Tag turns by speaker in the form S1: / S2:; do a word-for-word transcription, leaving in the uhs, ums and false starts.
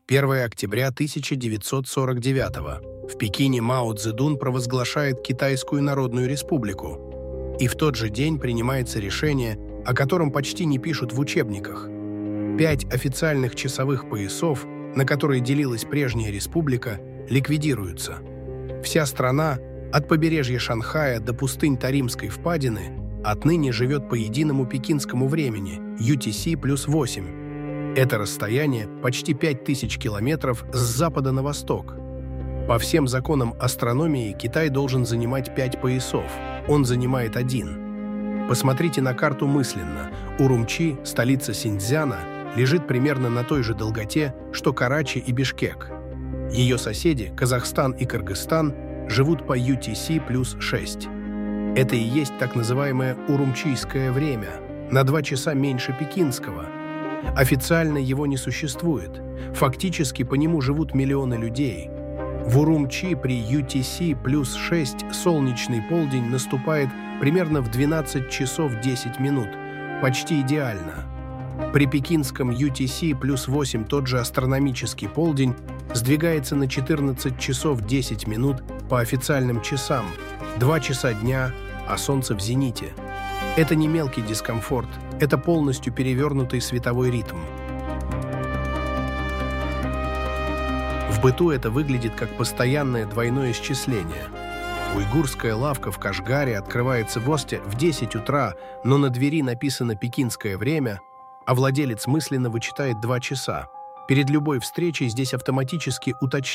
S1: первое октября тысяча девятьсот сорок девятого. В Пекине Мао Цзэдун провозглашает Китайскую Народную Республику. И в тот же день принимается решение, о котором почти не пишут в учебниках. Пять официальных часовых поясов, на которые делилась прежняя республика, ликвидируются. Вся страна, от побережья Шанхая до пустынь Таримской впадины, отныне живет по единому пекинскому времени ю ти си плюс восемь. Это расстояние почти пять тысяч километров с запада на восток. По всем законам астрономии Китай должен занимать пять поясов. Он занимает один. Посмотрите на карту мысленно. Урумчи, столица Синьцзяна, лежит примерно на той же долготе, что Карачи и Бишкек. Ее соседи, Казахстан и Кыргызстан, живут по ю ти си плюс шесть. Это и есть так называемое урумчийское время, на два часа меньше пекинского. Официально его не существует. Фактически по нему живут миллионы людей. В Урумчи при ю ти си плюс шесть солнечный полдень наступает примерно в двенадцать часов десять минут, почти идеально. При пекинском ю ти си плюс восемь тот же астрономический полдень сдвигается на четырнадцать часов десять минут по официальным часам, два часа дня, а солнце в зените. Это не мелкий дискомфорт, это полностью перевернутый световой ритм. В быту это выглядит как постоянное двойное исчисление. Уйгурская лавка в Кашгаре открывается гостя в десять утра, но на двери написано «пекинское время», а владелец мысленно вычитает два часа. Перед любой встречей здесь автоматически уточняют,